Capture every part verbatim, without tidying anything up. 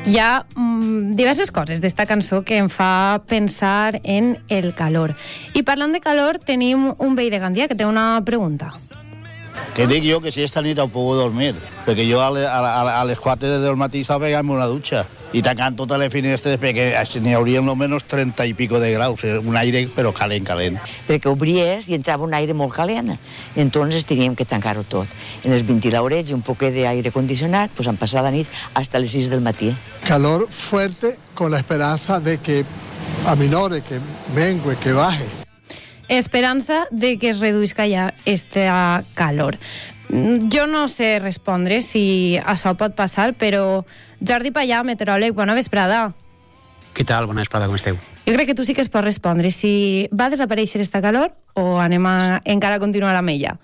Hi ha mm, diverses coses d'esta cançó que em fa pensar en el calor. I parlant de calor, tenim un veí de Gandia que té una pregunta. Que dic jo que si esta nit heu pogut dormir, perquè jo a, le, a, a les quatre del matí estava pegant-me una dutxa i tancant totes les finestres perquè n'hi haurien almenys trenta i pico de graus, un aire però calent, calent. Perquè obries i entrava un aire molt calent, entonces teníem que tancar-ho tot. En els ventiladors i un poquet d'aire condicionat, pues han passat la nit hasta les sis del matí. Calor fuerte con la esperanza de que aminore, que mengue, que baje. Esperança de que es reduïsca ja esta calor. Jo no sé respondre si això pot passar, però Jordi Pallà, meteoròleg, bona vesprada. Què tal? Bona vesprada, com esteu? Jo crec que tu sí que es pot respondre si va desaparèixer esta calor o anem a encara continuar amb ella.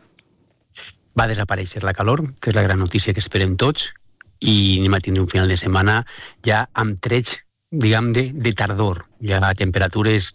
Va desaparèixer la calor, que és la gran notícia que esperem tots, i anem a tindre un final de setmana ja amb trets, diguem, de, de tardor. Hi ha temperatures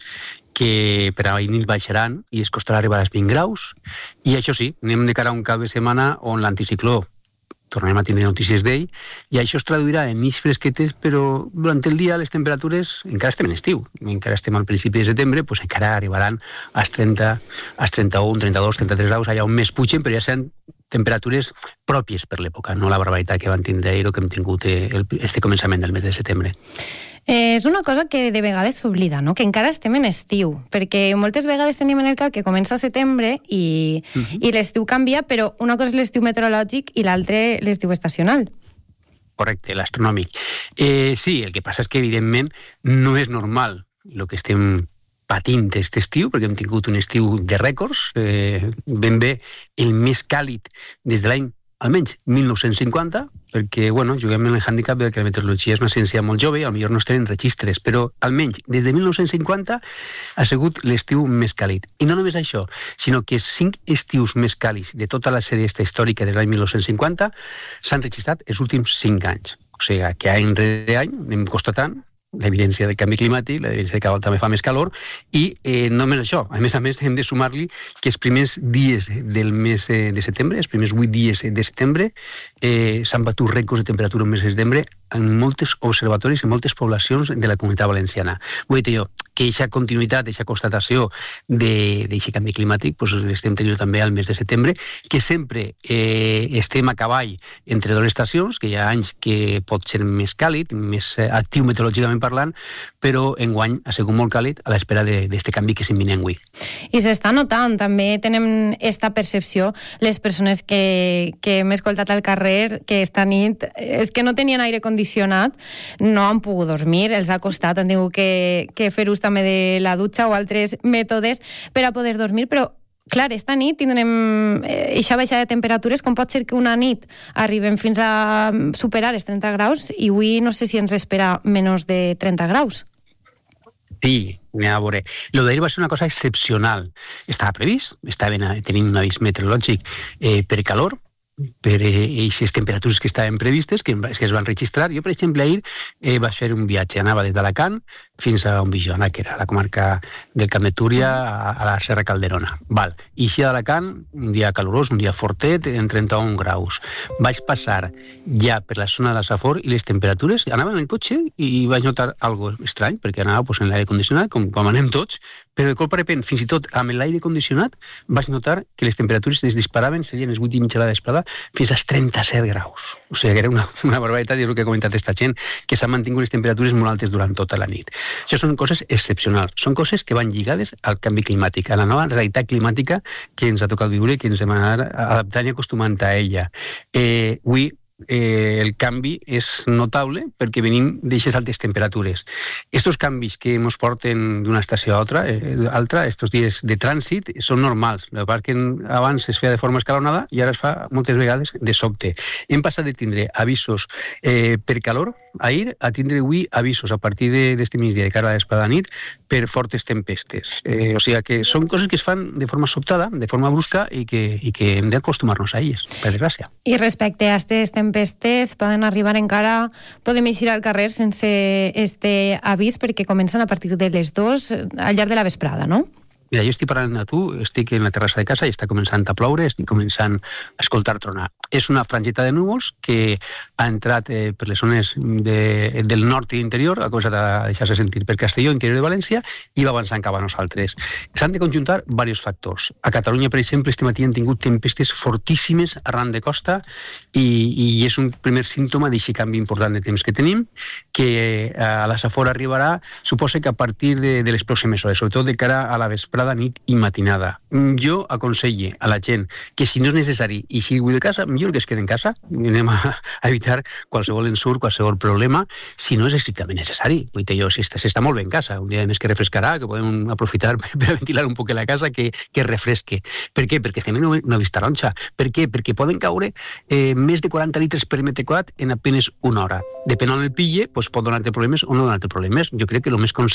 que per a la nit baixaran i es costarà arribar als vint graus, i això sí, anem de cara a un cap de setmana on l'anticicló tornarem a tindre notícies d'ell, i això es traduirà en nits fresquetes, però durant el dia les temperatures, encara estem en estiu, encara estem al principi de setembre, doncs encara arribaran als trenta, als trenta-un, trenta-dos, trenta-tres graus, allà on més pugen, però ja seran temperatures pròpies per l'època, no la barbaritat que van tindre ahir o que hem tingut el, este començament del mes de setembre. Eh, és una cosa que de vegades s'oblida, no? Que encara estem en estiu, perquè moltes vegades tenim en el cap que comença a setembre i, uh-huh. i l'estiu canvia, però una cosa és l'estiu meteorològic i l'altra l'estiu estacional. Correcte, l'astronòmic. Eh, sí, el que passa és que, evidentment, no és normal el que estem patint aquest estiu, perquè hem tingut un estiu de rècords, eh, ben bé el més càlid des de l'any almenys mil nou-cents cinquanta, perquè, bueno, juguem en el hàndicap que la meteorologia és una ciència molt jove i potser no es tenen registres, però almenys des de mil nou-cents cinquanta ha sigut l'estiu més càlid. I no només això, sinó que cinc estius més càlids de tota la sèrie històrica de l'any mil nou-cents cinquanta s'han registrat els últims cinc anys. O sigui, que any rere any anem constatant l'evidència del canvi climàtic, l'evidència que també fa més calor, i eh, no només això, a més a més hem de sumar-li que els primers dies del mes de setembre, els primers vuit dies de setembre, eh, s'han batut rècords de temperatura al mes de setembre en molts observatoris, en moltes poblacions de la Comunitat Valenciana. Vull dir jo, que aquesta continuïtat, aquesta constatació d'aquest canvi climàtic, doncs l'estem tenint també al mes de setembre, que sempre eh, estem a cavall entre dues estacions, que hi ha anys que pot ser més càlid, més actiu meteorològicament parlant, però enguany ha sigut molt càlid a l'espera d'aquest canvi que s'imminent avui. I s'està notant, també tenem esta percepció, les persones que, que hem escoltat al carrer, que esta nit és que no tenien aire condicionat, no han pogut dormir, els ha costat, han tingut que, que fer ús també de la dutxa o altres mètodes per a poder dormir, però clar, esta nit tindrem eixa baixada de temperatures, com pot ser que una nit arribem fins a superar els trenta graus i avui no sé si ens espera menys de trenta graus. Sí, anem a veure. Lo d'ahir va ser una cosa excepcional. Estava previst, estaven tenint un avís meteorològic eh, per calor, per aquestes temperatures que estaven previstes, que, que es van registrar. Jo, per exemple, ahir eh, vaig fer un viatge, anava des d'Alacant fins a Onbijona, que era la comarca del Camp de Túria, a, a la Serra Calderona. Val. I així d'Alacant, un dia calorós, un dia fortet, en trenta-un graus. Vaig passar ja per la zona de la Safor i les temperatures, anava en el cotxe i vaig notar algo estrany, perquè anava pues, en l'aire condicionat, com, com anem tots, però de cop a repent, fins i tot amb l'aire condicionat, vaig notar que les temperatures es disparaven, serien les vuit i mitja de la vesprada, fins als trenta-set graus. O sigui que era una, una barbaritat, i és el que ha comentat esta gent, que s'han mantingut les temperatures molt altes durant tota la nit. Això són coses excepcionals, són coses que van lligades al canvi climàtic, a la nova realitat climàtica que ens ha tocat viure i que ens hem d'anar adaptant i acostumant a ella. Eh, avui eh, el canvi és notable perquè venim d'aixes altes temperatures. Estos canvis que ens porten d'una estació a altra, eh, altra, estos dies de trànsit, són normals. El que abans es feia de forma escalonada i ara es fa moltes vegades de sobte. Hem passat de tindre avisos eh, per calor ahir a tindre avui avisos a partir d'este migdia de cara a l'espada nit per fortes tempestes. Eh, o sigui que són coses que es fan de forma sobtada, de forma brusca i que, i que hem d'acostumar-nos a elles, per desgràcia. I respecte a aquestes tempestes, poden arribar encara, podem eixir al carrer sense este avís perquè comencen a partir de les dues al llarg de la vesprada, no? Mira, jo estic parlant a tu, estic en la terrassa de casa i està començant a ploure, estic començant a escoltar tronar. És una frangeta de núvols que ha entrat eh, per les zones de, del nord i interior, ha començat a deixar-se sentir per Castelló, interior de València, i va avançant cap a nosaltres. S'han de conjuntar diversos factors. A Catalunya, per exemple, este matí han tingut tempestes fortíssimes arran de costa i, i és un primer símptoma d'aquest canvi important de temps que tenim, que a la Safor arribarà, suposa que a partir de, de les pròximes hores, sobretot de cara a la vesprada, nit i matinada. Jo aconselle a la gent que si no és necessari i si vull de casa, millor que es quedi en casa, anem a, a evitar qualsevol ensurt, qualsevol problema, si no és estrictament necessari. Vull dir jo, si està, si està molt bé en casa, un dia més que refrescarà, que podem aprofitar per, per ventilar un poc la casa, que, que refresque. Per què? Perquè estem en una vista taronja. Per què? Perquè poden caure eh, més de quaranta litres per metre quadrat en apenas una hora. Depèn on el pille, pues, pot donar-te problemes o no donar-te problemes. Jo crec que el més conscient